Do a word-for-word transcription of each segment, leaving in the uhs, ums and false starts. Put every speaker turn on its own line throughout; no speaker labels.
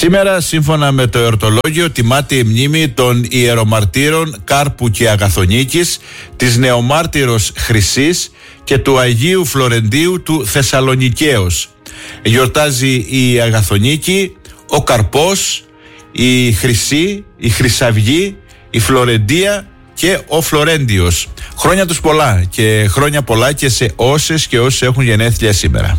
Σήμερα, σύμφωνα με το εορτολόγιο, τιμάται η μνήμη των ιερομαρτύρων Κάρπου και Αγαθονίκης, της νεομάρτυρος Χρυσής και του Αγίου Φλωρεντίου του Θεσσαλονικαίος. Γιορτάζει η Αγαθονίκη, ο Καρπός, η Χρυσή, η Χρυσαυγή, η Φλωρεντία και ο Φλωρέντιος. Χρόνια τους πολλά και χρόνια πολλά και σε όσες και όσοι έχουν γενέθλια σήμερα.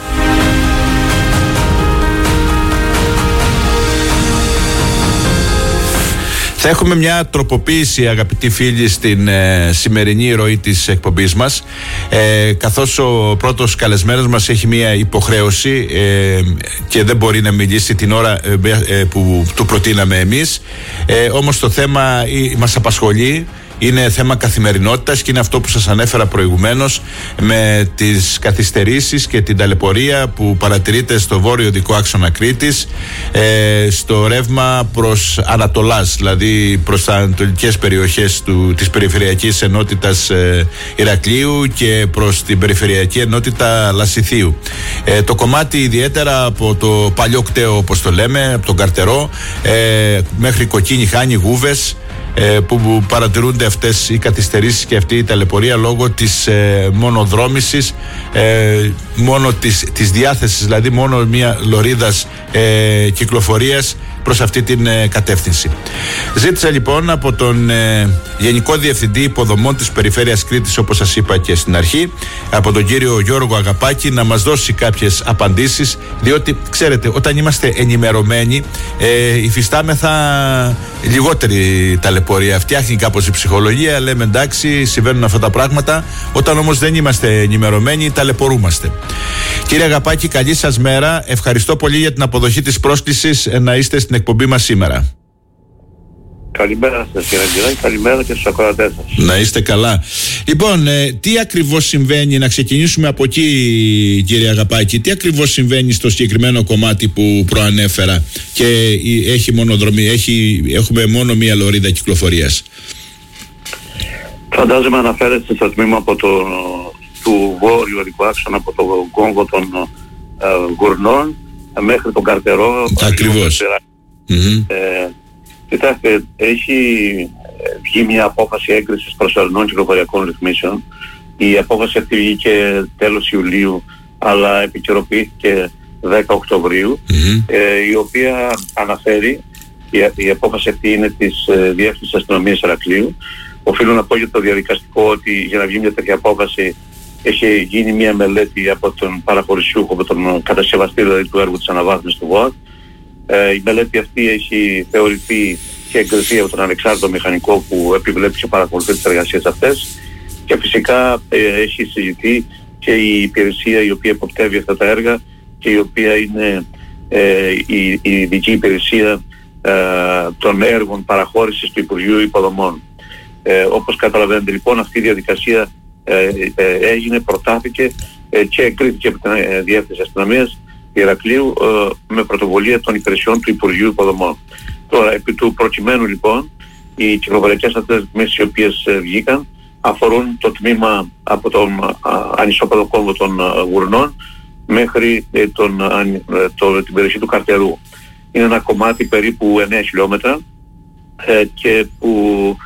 Θα έχουμε μια τροποποίηση, αγαπητοί φίλοι, στην ε, σημερινή ροή της εκπομπής μας, ε, καθώς ο πρώτος καλεσμένος μας έχει μια υποχρέωση ε, και δεν μπορεί να μιλήσει την ώρα ε, ε, που του προτείναμε εμείς. Ε, όμως το θέμα ε, μας απασχολεί. Είναι θέμα καθημερινότητας και είναι αυτό που σας ανέφερα προηγουμένως, με τις καθυστερήσεις και την ταλαιπωρία που παρατηρείται στο βόρειο οδικό άξονα Κρήτης, ε, στο ρεύμα προς Ανατολάς, δηλαδή προς τα ανατολικές περιοχές του, της περιφερειακής ενότητας ε, Ηρακλείου και προς την περιφερειακή ενότητα Λασιθίου. Ε, το κομμάτι ιδιαίτερα από το παλιό κτέο, όπως το λέμε, από τον Καρτερό ε, μέχρι Κοκκίνη, Χάνη, Γούβες, που παρατηρούνται αυτές οι καθυστερήσεις και αυτή η ταλαιπωρία λόγω της ε, μονοδρόμησης, ε, μόνο της, της διάθεσης, δηλαδή μόνο μια λωρίδας ε, κυκλοφορίας προς αυτή την ε, κατεύθυνση. Ζήτησα λοιπόν από τον ε, Γενικό Διευθυντή Υποδομών της Περιφέρειας Κρήτης, όπως σας είπα και στην αρχή, από τον κύριο Γιώργο Αγαπάκη, να μας δώσει κάποιες απαντήσεις, διότι ξέρετε, όταν είμαστε ενημερωμένοι ε, υφιστάμεθα λιγότερη ταλαιπωρία. Φτιάχνει κάπως η ψυχολογία, λέμε εντάξει, συμβαίνουν αυτά τα πράγματα. Όταν όμως δεν είμαστε ενημερωμένοι, ταλαιπωρούμαστε. Κύριε Αγαπάκη, καλή σας μέρα. Ευχαριστώ πολύ για την αποδοχή της πρόσκλησης να είστε στην εκπομπή μας σήμερα.
Καλημέρα σας κύριε Αγγελάκη, καλημέρα και στους ακροατές σας.
Να είστε καλά. Λοιπόν, ε, τι ακριβώς συμβαίνει, να ξεκινήσουμε από εκεί κύριε Αγαπάκη, τι ακριβώς συμβαίνει στο συγκεκριμένο κομμάτι που προανέφερα και έχει μονοδρομή, έχει, έχουμε μόνο μία λωρίδα κυκλοφορίας?
Φαντάζομαι αναφέρεστε στο τμήμα από το, του βόρειου οδικού άξονα, από το κόμβο των ε, Γουρνών μέχρι τον Καρτερό.
Ακριβώς. Mm-hmm.
Ε, Κοιτάξτε, έχει βγει μια απόφαση έγκρισης προσωρινών κυκλοφοριακών ρυθμίσεων. Η απόφαση αυτή βγήκε τέλος Ιουλίου, αλλά επικαιροποιήθηκε δέκα Οκτωβρίου, mm-hmm. ε, η οποία αναφέρει, η, η απόφαση αυτή είναι της ε, Διεύθυνσης Αστυνομίας Ηρακλείου. Οφείλω να πω για το διαδικαστικό ότι για να βγει μια τέτοια απόφαση έχει γίνει μια μελέτη από τον παραχωρησιούχο, από τον κατασκευαστή δηλαδή του έργου της αναβάθμισης του ΒΟΑΤ. Ε, η μελέτη αυτή έχει θεωρηθεί και εγκριθεί από τον ανεξάρτητο μηχανικό που επιβλέπει και παρακολουθεί τις εργασίες αυτές, και φυσικά ε, έχει συζητηθεί και η υπηρεσία η οποία υποπτεύει αυτά τα έργα και η οποία είναι ε, η, η ειδική υπηρεσία ε, των έργων παραχώρησης του Υπουργείου Υποδομών. Ε, όπως καταλαβαίνετε λοιπόν, αυτή η διαδικασία ε, ε, έγινε, προτάθηκε ε, και εγκρίθηκε από την ε, Διεύθυνση Αστυνομίας Ηρακλείου ε, με πρωτοβουλία των υπηρεσιών του Υπουργείου Υποδομών. Τώρα, επί του προκειμένου λοιπόν, οι κυκλοφοριακές αυτές ρυθμίσεις οι οποίες ε, βγήκαν αφορούν το τμήμα από τον ανισόπεδο κόμβο των α, Γουρνών μέχρι ε, τον, α, το, την περιοχή του Καρτερού. Είναι ένα κομμάτι περίπου εννέα χιλιόμετρα ε, και που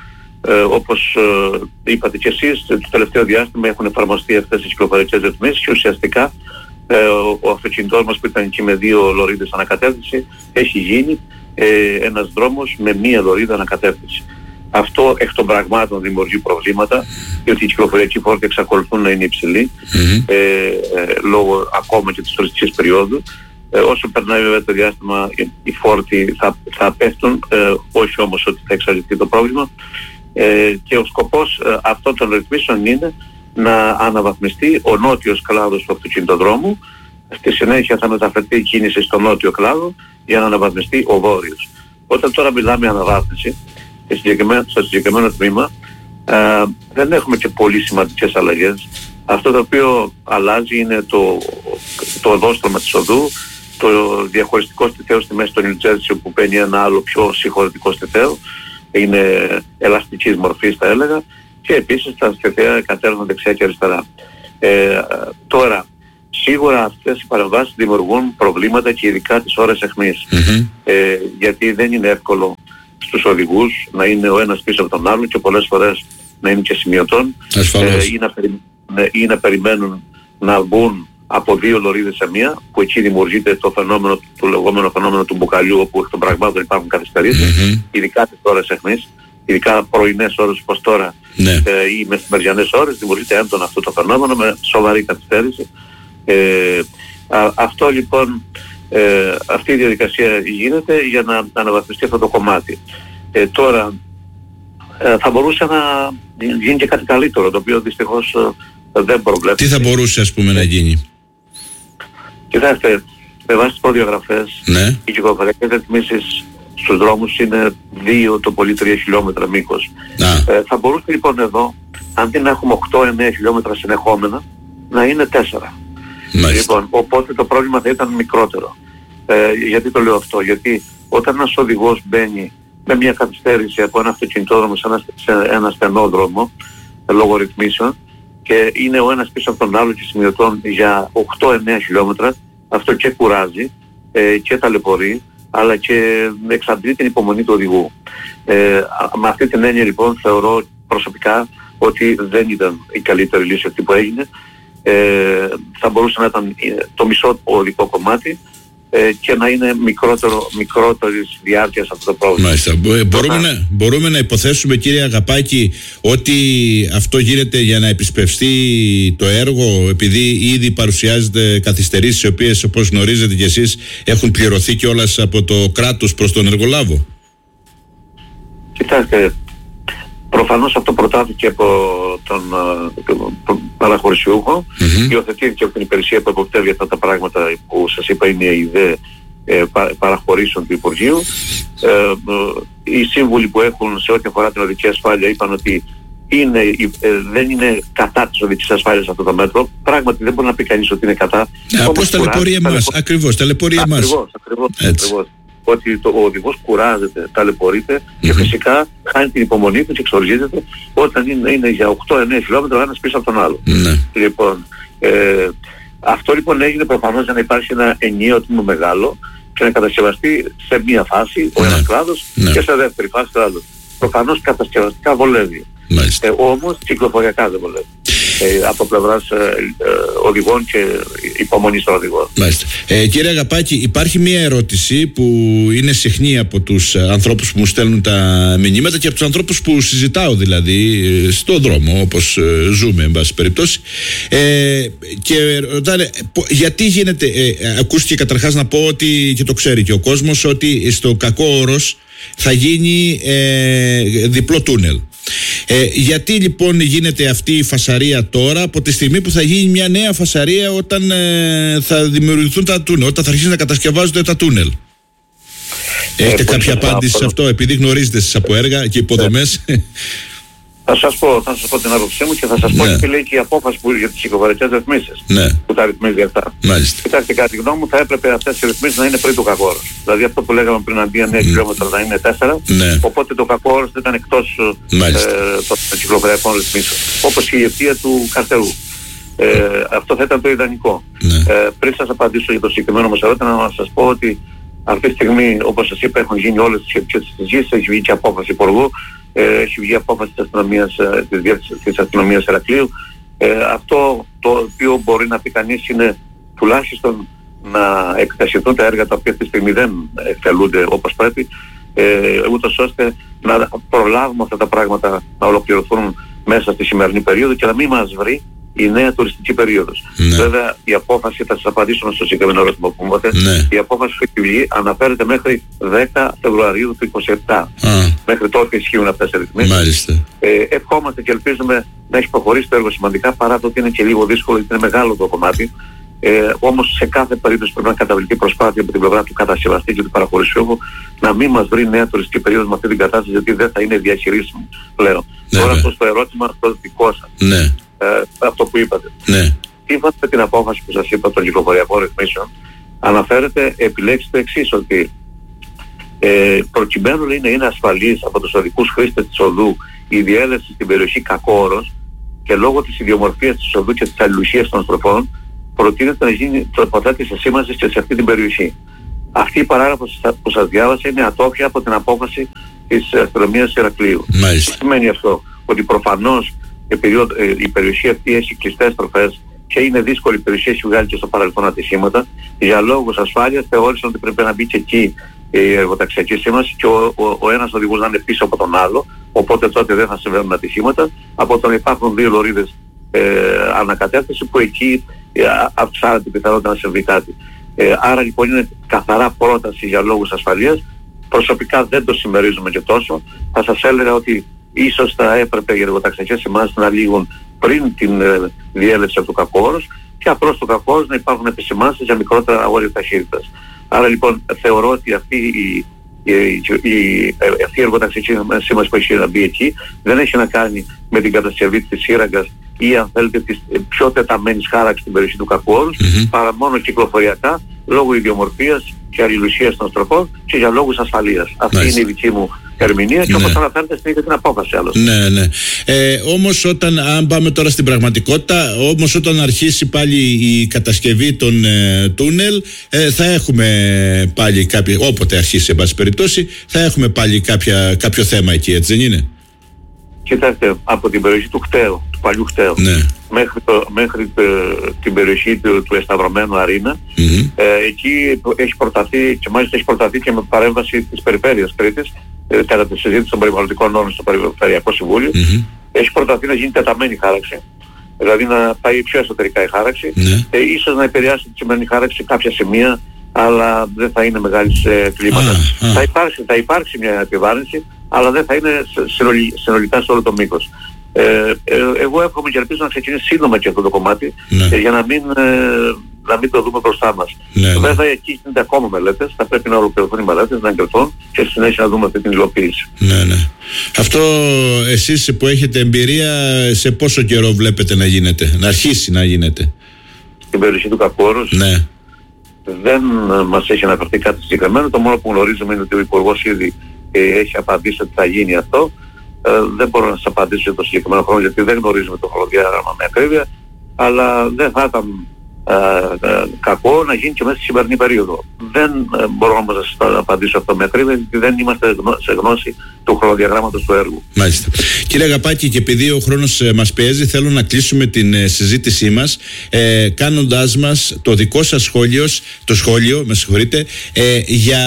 ε, όπως ε, είπατε και εσείς, το τελευταίο διάστημα έχουν εφαρμοστεί αυτές οι κυκλοφοριακές ρυθμίσεις και ουσιαστικά Ε, ο, ο αυτοκινητός μας που ήταν εκεί με δύο λωρίδες ανακατεύθυνση έχει γίνει ε, ένας δρόμος με μία λωρίδα ανακατεύθυνση. Αυτό εκ των πραγμάτων δημιουργεί προβλήματα, διότι οι κυκλοφοριακοί φόρτοι εξακολουθούν να είναι υψηλοί mm-hmm. ε, ε, λόγω ακόμα και της τουριστικής περίοδου. Ε, όσο περνάει βέβαια το διάστημα οι φόρτοι θα, θα πέφτουν, ε, όχι όμως ότι θα εξαλειφθεί το πρόβλημα, ε, και ο σκοπός ε, αυτών των ρυθμίσεων είναι να αναβαθμιστεί ο νότιος κλάδος του αυτοκινητοδρόμου. Στη συνέχεια θα μεταφερθεί η κίνηση στο νότιο κλάδο για να αναβαθμιστεί ο βόρειος. Όταν τώρα μιλάμε αναβάθμιση, στο συγκεκριμένο τμήμα ε, δεν έχουμε και πολύ σημαντικές αλλαγές. Αυτό το οποίο αλλάζει είναι το, το οδόστρωμα της οδού, το διαχωριστικό στιθέο στη μέση του Νιου Τζέρσι, όπου μπαίνει ένα άλλο πιο συγχωρητικό στιθέο, είναι ελαστικής μορφής θα έλεγα, και επίσης τα στιθέα κατέρνουν δεξιά και αριστερά. Ε, τώρα, Σίγουρα αυτές οι παρεμβάσεις δημιουργούν προβλήματα και ειδικά τις ώρες αιχμής. Mm-hmm. Ε, γιατί δεν είναι εύκολο στους οδηγούς να είναι ο ένας πίσω από τον άλλο και πολλές φορές να είναι και σημειωτών ε, ή, να περι, ναι, ή να περιμένουν να μπουν από δύο λωρίδες σε μία, που εκεί δημιουργείται το φαινόμενο, το λεγόμενο φαινόμενο του μπουκαλιού, όπου εκ των πραγμάτων υπάρχουν καθυστερήσεις, mm-hmm. ειδικά τις ώρες αιχμής, ειδικά πρωινές ώρες όπως τώρα ναι. ε, ή μεσημεριανές ώρες, δημιουργείται έντονα αυτό το φαινόμενο με σοβαρή καθυστέρηση. Ε, α, αυτό λοιπόν, ε, αυτή η διαδικασία γίνεται για να αναβαθμιστεί αυτό το κομμάτι. Ε, τώρα ε, θα μπορούσε να γίνει και κάτι καλύτερο, το οποίο δυστυχώς ε, δεν προβλέπεται.
Τι θα μπορούσε ας πούμε να γίνει?
Κοιτάξτε, με βάση τις προδιαγραφές, ναι. οι κυκλοφοριακές ρυθμίσεις στους δρόμους είναι δύο το πολύ τρία χιλιόμετρα μήκος. Ε, θα μπορούσε λοιπόν εδώ, αντί να έχουμε οκτώ εννέα χιλιόμετρα συνεχόμενα, να είναι τέσσερα. Λοιπόν, οπότε το πρόβλημα θα ήταν μικρότερο. Ε, γιατί το λέω αυτό? Γιατί όταν ένας οδηγός μπαίνει με μια καθυστέρηση από ένα αυτοκινητόδρομο σε ένα, σε ένα στενό δρόμο, λόγω ρυθμίσεων, και είναι ο ένας πίσω από τον άλλο και σημειωτών για οκτώ εννέα χιλιόμετρα, αυτό και κουράζει ε, και ταλαιπωρεί, αλλά και εξαντλεί την υπομονή του οδηγού. Ε, με αυτή την έννοια λοιπόν θεωρώ προσωπικά ότι δεν ήταν η καλύτερη λύση αυτή που έγινε. Ε, θα μπορούσε να ήταν το μισό οδικό κομμάτι ε, και να είναι μικρότερο, μικρότερης διάρκειας αυτό το πρόβλημα.
Μάλιστα. Μπορούμε, να, μπορούμε να υποθέσουμε, κύριε Αγαπάκη, ότι αυτό γίνεται για να επισπευστεί το έργο, επειδή ήδη παρουσιάζεται καθυστερήσεις, οι οποίες, όπως γνωρίζετε κι εσείς, έχουν πληρωθεί κιόλας από το κράτος προς τον εργολάβο?
Κοιτάξτε, προφανώς αυτό προτάθηκε από τον, τον παραχωρησιούχο, mm-hmm. υιοθετήθηκε από την υπηρεσία που εποπτεύει αυτά τα πράγματα που σας είπα, είναι η ιδέα ε, πα, παραχωρήσεων του Υπουργείου. Ε, ε, οι σύμβουλοι που έχουν σε ό,τι αφορά την οδική ασφάλεια είπαν ότι είναι, ε, δεν είναι κατά της οδικής ασφάλειας αυτό το μέτρο. Πράγματι δεν μπορεί να πει κανείς ότι είναι κατά.
Ε, απλώς ταλαιπωρεί εμάς, ακριβώς, ταλαιπωρεί εμάς.
Ακριβώς, ακριβώς, ακριβώς. Ότι το, ο οδηγός κουράζεται, ταλαιπωρείται mm-hmm. και φυσικά χάνει την υπομονή του και εξοργίζεται όταν είναι, είναι για οκτώ εννέα χιλιόμετρα ο ένας πίσω από τον άλλο. Mm-hmm. Λοιπόν, ε, αυτό λοιπόν έγινε προφανώς για να υπάρχει ένα ενιαίο τμήμα μεγάλο και να κατασκευαστεί σε μία φάση ο mm-hmm. ένας κλάδος mm-hmm. και σε δεύτερη φάση ο άλλος. Προφανώς κατασκευαστικά βολεύει. Mm-hmm. Ε, όμως κυκλοφοριακά δεν βολεύει. Ε, από πλευράς ε, ε, οδηγών και υπομονής των οδηγών.
Μάλιστα. Ε, κύριε Αγαπάκη, υπάρχει μία ερώτηση που είναι συχνή από τους ανθρώπους που μου στέλνουν τα μηνύματα και από τους ανθρώπους που συζητάω δηλαδή στον δρόμο, όπως ε, ζούμε εν πάση περιπτώσει, ε, και ρωτάνε γιατί γίνεται, ε, ακούστηκε καταρχάς να πω ότι, και το ξέρει και ο κόσμος, ότι στο Κακό Όρος θα γίνει ε, διπλό τούνελ. Ε, γιατί λοιπόν γίνεται αυτή η φασαρία τώρα, από τη στιγμή που θα γίνει μια νέα φασαρία όταν ε, θα δημιουργηθούν τα τούνελ, όταν θα αρχίσουν να κατασκευάζονται τα τούνελ? Ε, Έχετε κάποια απάντηση σε αυτό, επειδή γνωρίζετε εσείς από έργα και υποδομές?
Θα σας πω, θα σας πω την άποψή μου και θα σας πω ναι. τι λέει και η απόφαση που για τις κυκλοφοριακές ρυθμίσεις ναι. που τα ρυθμίζει αυτά. Μάλιστα. Κοιτάξτε, κατά τη γνώμη μου θα έπρεπε αυτές οι ρυθμίσεις να είναι πριν το Κακό Όρος. Δηλαδή αυτό που λέγαμε πριν, αντί εννέα χιλιόμετρα να είναι τέσσερα, ναι. οπότε το Κακό Όρος δεν ήταν εκτός ε, των κυκλοφοριακών ρυθμίσεων. Όπως και η ευθεία του Καρτερού. Ε, αυτό θα ήταν το ιδανικό. Ναι. Ε, πριν σας απαντήσω για το συγκεκριμένο μας ερώτημα, να σας πω ότι αυτή τη στιγμή, όπως σας είπα, έχουν γίνει όλες τις σχετικές συζητήσεις, έχει βγει και απόφαση υπουργού. Ε, έχει βγει απόφαση της αστυνομίας, της, της αστυνομίας Ηρακλείου. Ε, αυτό το οποίο μπορεί να πει κανείς είναι τουλάχιστον να επιταχυνθούν τα έργα τα οποία αυτή τη στιγμή δεν εκτελούνται όπως πρέπει, ε, ούτως ώστε να προλάβουμε αυτά τα πράγματα να ολοκληρωθούν μέσα στη σημερινή περίοδο και να μην μας βρει η νέα τουριστική περίοδος. Ναι. Βέβαια η απόφαση, θα σας απαντήσω στο συγκεκριμένο ερώτημα που μου είπατε, ναι. η απόφαση που έχει βγει αναφέρεται μέχρι δέκα Φεβρουαρίου του είκοσι επτά. Α. Μέχρι τότε ισχύουν αυτές οι ρυθμίσεις. Ε, ευχόμαστε και ελπίζουμε να έχει προχωρήσει το έργο σημαντικά, παρά το ότι είναι και λίγο δύσκολο, γιατί είναι μεγάλο το κομμάτι. Ε, όμως σε κάθε περίπτωση πρέπει να καταβληθεί προσπάθεια από την πλευρά του κατασκευαστή και του παραχωρησιούχου να μην μας βρει νέα τουριστική περίοδο με αυτή την κατάσταση, γιατί δεν θα είναι διαχειρίσιμο πλέον. Ναι, τώρα αυτό το ερώτημα το δικό σας. Ναι. Ε, αυτό που είπατε. Ναι. Σύμφωνα με την απόφαση που σας είπα των κυκλοφοριακών ρυθμίσεων, αναφέρεται, επιλέξτε το εξής, ότι ε, προκειμένου λέει, να είναι ασφαλής από τους οδικούς χρήστες της οδού η διέλευση στην περιοχή Κακό Όρος και λόγω της ιδιομορφίας της οδού και της αλληλουχίας των στροφών, προτείνεται να γίνει τοποθέτηση σήμανσης και σε αυτή την περιοχή. Αυτή η παράγραφος που σας διάβασα είναι ατόφια από την απόφαση της αστυνομίας Ηρακλείου. Τι σημαίνει αυτό? Ότι προφανώς επειδή η περιοχή αυτή έχει κλειστές τροφές και είναι δύσκολη η περιοχή, έχει βγάλει και στο παρελθόν ατυχήματα, για λόγους ασφάλειας θεώρησαν ότι πρέπει να μπει και εκεί η εργοταξιακή σήμανση και ο, ο, ο ένας οδηγός να είναι πίσω από τον άλλο, οπότε τότε δεν θα συμβαίνουν ατυχήματα. Από το να υπάρχουν δύο λωρίδες ε, ανακατεύθυνση που εκεί ε, αυξάνεται την πιθανότητα να συμβεί κάτι. Ε, άρα λοιπόν είναι καθαρά πρόταση για λόγους ασφαλείας. Προσωπικά δεν το συμμερίζουμε και τόσο. Θα σας έλεγα ότι ίσως θα έπρεπε οι εργοταξιακές σημάνσεις να λήγουν πριν την ε, διέλευση από το κακόρος και απλώς στο κακόρος να υπάρχουν επισημάνσεις για μικρότερα όρια ταχύτητας. Άρα λοιπόν θεωρώ ότι αυτή η, η, η, η, αυτή η εργοταξιακή σήμανση που έχει να μπει εκεί δεν έχει να κάνει με την κατασκευή της σύραγγας ή αν θέλετε της πιο τεταμένης χάραξης στην περιοχή του κακόρους, mm-hmm. παρά μόνο κυκλοφοριακά λόγω ιδιομορφίας και αλληλουσίας των στροφών και για λόγους ασφαλείας. Αυτή nice. είναι η δική μου ερμηνεία και ναι. όπως αναφέρεται στην ίδια την απόφαση άλλωστε.
Ναι, ναι. Ε, όμως όταν, αν πάμε τώρα στην πραγματικότητα, όμως όταν αρχίσει πάλι η κατασκευή των ε, τούνελ, ε, θα έχουμε πάλι κάποιο, όποτε αρχίσει εν πάση περιπτώσει, θα έχουμε πάλι κάποια, κάποιο θέμα εκεί, έτσι δεν είναι?
Κοιτάξτε, από την περιοχή του Κταίου, του παλιού Κταίου, ναι. μέχρι, το, μέχρι το, την περιοχή του, του Εσταυρωμένου Αρίνα, mm-hmm. ε, εκεί έχει προταθεί και μάλιστα έχει προταθεί και με παρέμβαση της Περιφέρειας Κρήτης, ε, κατά τη συζήτηση των περιβαλλοντικών νόμων στο Περιφερειακό Συμβούλιο, mm-hmm. έχει προταθεί να γίνει τεταμένη χάραξη. Δηλαδή να πάει πιο εσωτερικά η χάραξη, mm-hmm. ε, ίσως να επηρεάσει τη σημερινή χάραξη σε κάποια σημεία, αλλά δεν θα είναι μεγάλης ε, κλίμακας. Ah, ah. Θα, υπάρξει, θα υπάρξει μια επιβάρυνση, αλλά δεν θα είναι συνολικά σε όλο το μήκος. Ε, ε, εγώ εύχομαι και ελπίζω να ξεκινήσει σύντομα και αυτό το κομμάτι, ναι. ε, για να μην, ε, να μην το δούμε μπροστά μας. Ναι, ναι. Βέβαια εκεί γίνεται ακόμα μελέτες, θα πρέπει να ολοκληρωθούν οι μελέτες, να εγκριθούν και στη συνέχεια να δούμε αυτή την υλοποίηση.
Ναι, ναι. Αυτό εσείς που έχετε εμπειρία, σε πόσο καιρό βλέπετε να γίνεται, να αρχίσει να γίνεται?
Στην περιοχή του Κακόρους. Ναι. Δεν μας έχει αναφερθεί κάτι συγκεκριμένο. Το μόνο που γνωρίζουμε είναι ότι ο Υπουργός ήδη ε, έχει απαντήσει ότι θα γίνει αυτό. Ε, δεν μπορώ να σας απαντήσω για το συγκεκριμένο χρόνο γιατί δεν γνωρίζουμε το χρονοδιάγραμμα με ακρίβεια, αλλά δεν θα ήταν ε, ε, κακό να γίνει και μέσα στη σημερινή περίοδο. Δεν ε, μπορώ όμως να σας απαντήσω αυτό με ακρίβεια γιατί δεν είμαστε σε γνώση του χρονοδιαγράμματος του έργου.
Μάλιστα. Κύριε Αγαπάκη, και επειδή ο χρόνος ε, μας πιέζει, θέλω να κλείσουμε την ε, συζήτησή μας ε, κάνοντάς μας το δικό σας σχόλιο, το σχόλιο, με συγχωρείτε, ε, για,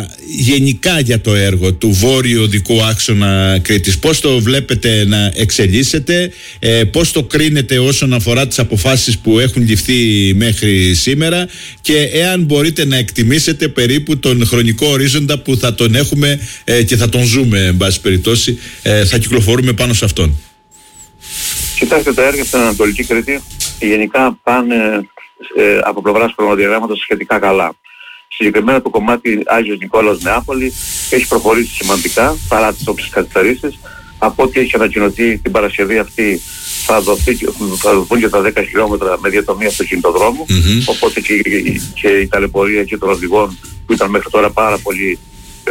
γενικά για το έργο του Βόρειου Οδικού Άξονα Κρήτης. Πώς το βλέπετε να εξελίσσεται, ε, πώς το κρίνετε όσον αφορά τις αποφάσεις που έχουν ληφθεί μέχρι σήμερα και εάν μπορείτε να εκτιμήσετε περίπου τον χρονικό ορίζοντα που θα τον έχουμε ε, και θα τον ζούμε, εν πάση περιπτώσει, ε, θα κυκλοφορούμε πάνω σε αυτόν.
Κοιτάξτε, τα έργα στην Ανατολική Κρήτη γενικά πάνε ε, από πλευράς χρονοδιαγράμματος σχετικά καλά. Συγκεκριμένα το κομμάτι Άγιος Νικόλαος Νεάπολη έχει προχωρήσει σημαντικά παρά τις όποιες καθυστερήσεις. Από ό,τι έχει ανακοινωθεί την Παρασκευή αυτή θα, δοθεί, θα δοθούν και τα δέκα χιλιόμετρα με διατομή αυτοκινητοδρόμου, mm-hmm. οπότε και, και η ταλαιπωρία και των οδηγών που ήταν μέχρι τώρα πάρα πολύ ε,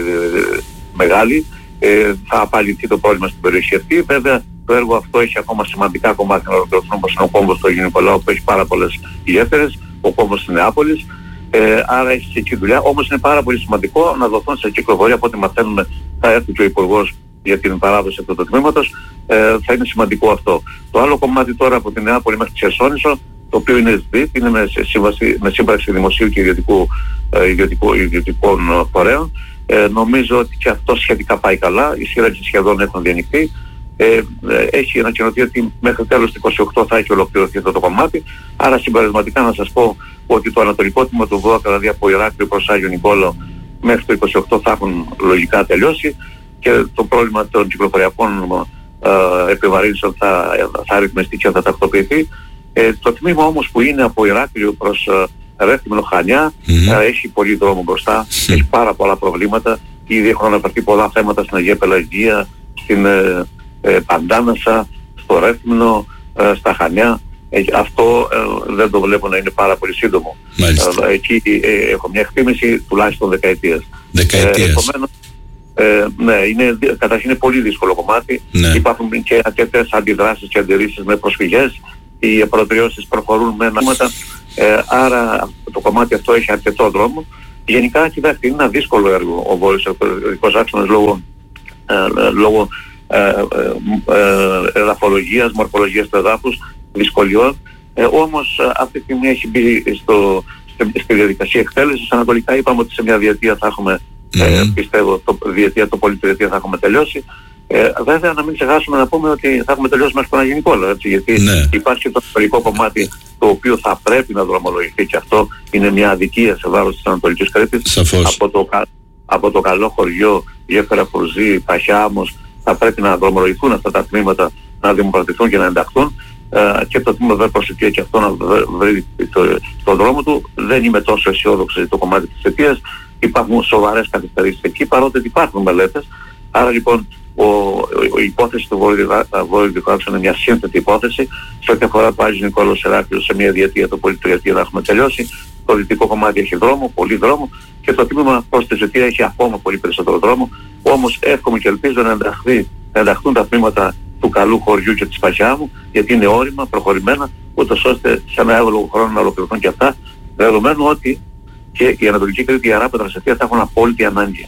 μεγάλη, ε, θα απαλληθεί το πρόβλημα στην περιοχή αυτή. Βέβαια το έργο αυτό έχει ακόμα σημαντικά κομμάτια να ολοκληρωθούν, όπως είναι ο κόμβος του Αγίου Νικολάου που έχει πάρα πολλές γέφυρες, ο κόμβος της Νεάπολης, ε, άρα έχει και εκεί δουλειά. Όμως είναι πάρα πολύ σημαντικό να δοθούν σε κυκλοφορία, από ό,τι μαθαίνουμε θα έρθει και ο Υπουργός για την παράδοση αυτού του τμήματος, ε, θα είναι σημαντικό αυτό. Το άλλο κομμάτι τώρα από την Νεάπολη μέχρι τη Χερσόνησο, το οποίο είναι ΣΔΙΤ, είναι με, σύμβαση, με σύμπραξη δημοσίου και ιδιωτικού, ε, ιδιωτικού, ιδιωτικών φορέων. Ε, νομίζω ότι και αυτό σχετικά πάει καλά, οι σύραγγες σχεδόν έχουν διανοιχθεί. Ε, ε, έχει ανακοινωθεί ότι μέχρι τέλος του είκοσι οκτώ θα έχει ολοκληρωθεί αυτό το κομμάτι. Άρα συμπερασματικά να σας πω ότι το ανατολικό τμήμα του Βόακα, δηλαδή από Ηράκλειο προς Άγιο Νικόλαο, μέχρι το είκοσι οκτώ θα έχουν λογικά τελειώσει και το πρόβλημα των κυκλοφοριακών ε, επιβαρύνσεων θα, θα ρυθμιστεί και θα τακτοποιηθεί. Ε, το τμήμα όμως που είναι από Ηράκλειο προς ε, Ρέθυμνο Χανιά mm-hmm. ε, έχει πολύ δρόμο μπροστά, mm-hmm. έχει πάρα πολλά προβλήματα. Ήδη έχουν αναφερθεί πολλά θέματα στην Αγία Πελαγία, στην ε, ε, Παντάνασα, στο Ρέθυμνο, ε, στα Χανιά. Ε, αυτό ε, δεν το βλέπω να είναι πάρα πολύ σύντομο. Ε, εκεί ε, έχω μια εκτίμηση τουλάχιστον δεκαετίας.
Δεκαετίας. Ε,
επομένως, Ε, ναι, είναι, καταρχήν είναι πολύ δύσκολο κομμάτι. Ναι. Υπάρχουν και αρκετές αντιδράσεις και αντιρρήσεις με προσφυγές οι προτεραιότητες προχωρούν με ένα ε, άρα το κομμάτι αυτό έχει αρκετό δρόμο. Γενικά, κοιτάξτε, είναι ένα δύσκολο έργο ο βορειοευρωπαϊκός άξονας λόγω, ε, λόγω ε, ε, ε, εδαφολογίας, μορφολογίας του εδάφους, δυσκολιών. Ε, όμως αυτή τη στιγμή έχει μπει στο, στη, στη διαδικασία εκτέλεσης. Ανατολικά είπαμε ότι σε μια διετία θα έχουμε, mm-hmm. ε, πιστεύω, το, διετία, το πολύ τριετία θα έχουμε τελειώσει. Ε, βέβαια, να μην ξεχάσουμε να πούμε ότι θα έχουμε τελειώσει μέχρι το Αγίου Νικόλαο, έτσι, γιατί ναι. υπάρχει και το ανατολικό κομμάτι το οποίο θα πρέπει να δρομολογηθεί και αυτό είναι μια αδικία σε βάρος της Ανατολικής Κρήτης. Από το, από το καλό χωριό, Γέφυρα Φουρζή, Παχιάμος, θα πρέπει να δρομολογηθούν αυτά τα τμήματα, να δημοκρατηθούν και να ενταχθούν. Uh, και το τμήμα βέβαια προσεκτία και αυτό να βρει το, το δρόμο του. Δεν είμαι τόσο αισιόδοξο για το κομμάτι της αιτίας. Υπάρχουν σοβαρές καθυστερήσεις εκεί, παρότι υπάρχουν μελέτες. Άρα λοιπόν ο, ο, η υπόθεση του βορειοδυτικού άξονα είναι μια σύνθετη υπόθεση. Σε ό,τι αφορά το Άγιος Νικόλαος Ηράκλειο, σε μια διετία, το πολύ τριετία θα έχουμε τελειώσει. Το δυτικό κομμάτι έχει δρόμο, πολύ δρόμο, και το τμήμα προς τη Ζωτία έχει ακόμα πολύ περισσότερο δρόμο. Όμως εύχομαι και ελπίζω να, ενταχθεί, να ενταχθούν τα τμήματα του καλού χωριού και της Παχιάμου, γιατί είναι όρημα, προχωρημένα, ούτως ώστε σε ένα εύλογο χρόνο να ολοκληρωθούν και αυτά, δεδομένου ότι και η Ανατολική Κρήτη, η Αράπετρα, η Αστεία θα έχουν απόλυτη ανάγκη.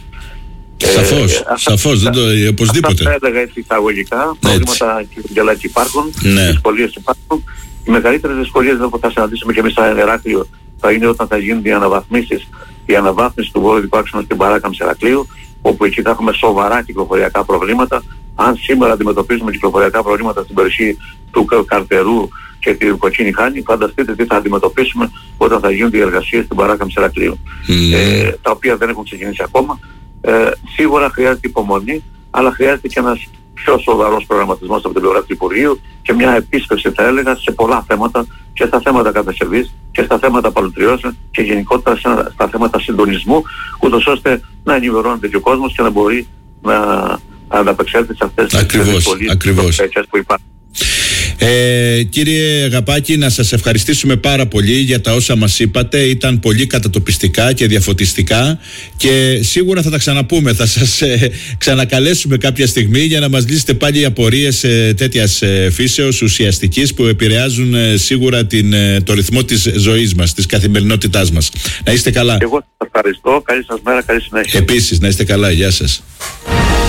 Σαφώς, ε, σαφώς, δεν το, οπωσδήποτε.
Αυτά έλεγα έτσι εισαγωγικά, προβλήματα και υπάρχουν,
ναι.
δυσκολίες υπάρχουν. Οι μεγαλύτερες δυσκολίες που θα συναντήσουμε και εμείς σαν Ηράκλειο θα είναι όταν θα γίνουν οι αναβαθμίσεις, η αναβάθμιση του βορειοδυτικού άξονα στην παράκαμψη Ηρακλείου, όπου εκεί θα έχουμε σοβαρά κυκλοφοριακά προβλήματα. Αν σήμερα αντιμετωπίζουμε κυκλοφοριακά προβλήματα στην περιοχή του Καρτερού και τη Κοτσίνη Χάνη, φανταστείτε τι θα αντιμετωπίσουμε όταν θα γίνουν οι εργασίες στην παράκαμψη Ηρακλείου, mm. ε, τα οποία δεν έχουν ξεκινήσει ακόμα. Ε, σίγουρα χρειάζεται υπομονή, αλλά χρειάζεται και ένας πιο σοβαρός προγραμματισμός από την πλευρά του Υπουργείου και μια επίσκεψη, θα έλεγα, σε πολλά θέματα, και στα θέματα κατασκευής και στα θέματα παλωτριώσεων και γενικότερα στα θέματα συντονισμού, ούτως ώστε να ενημερώνεται και ο κόσμος και να μπορεί να ανταπεξέλθει σε αυτές τις δυσκολίες που υπάρχουν.
Ε, κύριε Αγαπάκη, να σας ευχαριστήσουμε πάρα πολύ για τα όσα μας είπατε. Ήταν πολύ κατατοπιστικά και διαφωτιστικά και σίγουρα θα τα ξαναπούμε. Θα σας ε, ξανακαλέσουμε κάποια στιγμή για να μας λύσετε πάλι απορίες ε, τέτοιας ε, φύσεως ουσιαστικής που επηρεάζουν ε, σίγουρα την, ε, το ρυθμό της ζωής μας, της καθημερινότητάς μας. Να είστε καλά.
Εγώ σας ευχαριστώ. Καλή σας μέρα, καλή συνέχεια.
Επίσης, να είστε καλά. Γεια σας.